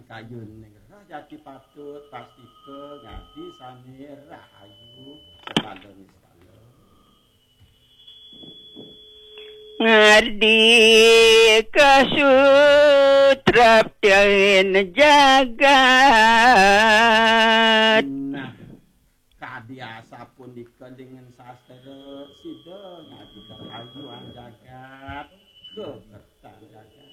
kayune jati patut pastike ngadi sami rahayu sepandung istana ngardi kasutrapyan jagat nah kadiasa pun dikelingan sastra sida ngadi rahayu jagat kebertan jagat